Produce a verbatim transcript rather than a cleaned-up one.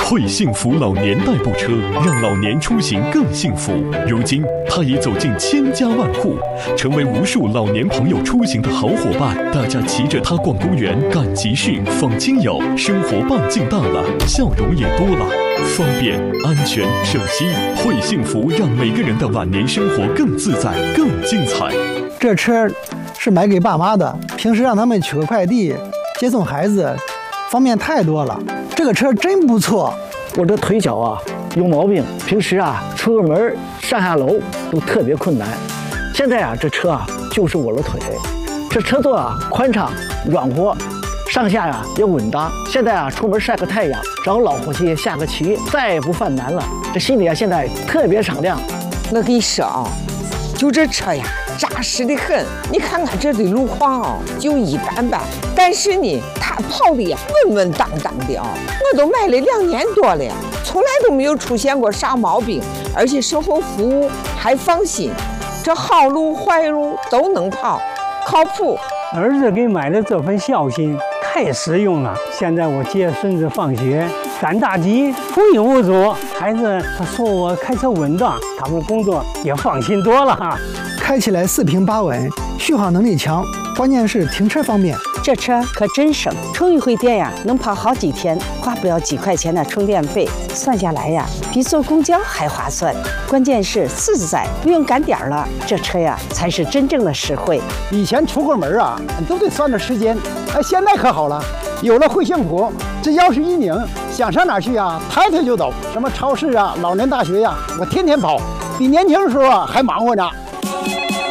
惠幸福老年代步车让老年出行更幸福。如今，它已走进千家万户，成为无数老年朋友出行的好伙伴。大家骑着它逛公园、赶集市、访亲友，生活半径大了，笑容也多了。方便、安全、省心，惠幸福让每个人的晚年生活更自在、更精彩。 这车是买给爸妈的，平时让他们取个快递、接送孩子，方便太多了。这个车真不错。 我这腿脚啊有毛病，平时啊出个门上下楼都特别困难。现在啊这车啊就是我的腿，这车座啊宽敞软和，上下呀、啊、也稳当。现在啊出门晒个太阳，找老伙计下个棋，再也不犯难了。这心里啊现在特别敞亮。 我跟你说啊，就这车呀扎实的很。你看看这的路况啊就一般般，但是呢它跑的呀稳稳当当的啊。我都买了两年多了，从来都没有出现过啥毛病，而且售后服务还放心，这好路坏路都能跑，靠谱。 儿子给买的这份孝心太实用了。现在我接孙子放学赶大集无影无阻，孩子他说我开车稳当，他们工作也放心多了。 开起来四平八稳，续航能力强，关键是停车方便。 这车可真省，充一回电呀，能跑好几天，花不了几块钱的充电费，算下来呀，比坐公交还划算。关键是自在，不用赶点儿了，这车呀才是真正的实惠。 以前出个门啊，都得算着时间，哎，现在可好了，有了惠幸福，这钥匙一拧，想上哪去啊，抬腿就走。什么超市啊、老年大学呀、啊，我天天跑，比年轻的时候啊还忙活呢。